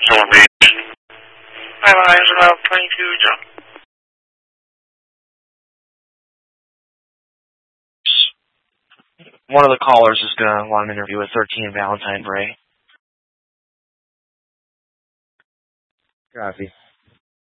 elevation. Finalize about 22, John. One of the callers is going to want an interview with 13 Valentine Bray. Copy.